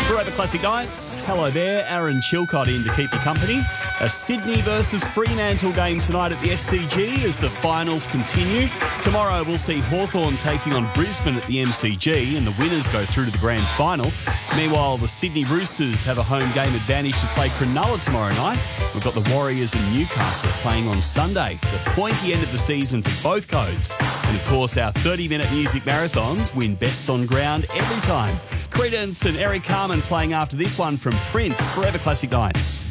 Forever Classic Nights. Hello there, Aaron Chilcott in to keep you company. A Sydney versus Fremantle game tonight at the SCG as the finals continue. Tomorrow we'll see Hawthorn taking on Brisbane at the MCG and the winners go through to the grand final. Meanwhile, the Sydney Roosters have a home game advantage to play Cronulla tomorrow night. We've got the Warriors and Newcastle playing on Sunday. The pointy end of the season for both codes. And of course, our 30-minute music marathons win best on ground every time. Credence and Eric Carmen playing after this one from Prince, Forever Classic Nights.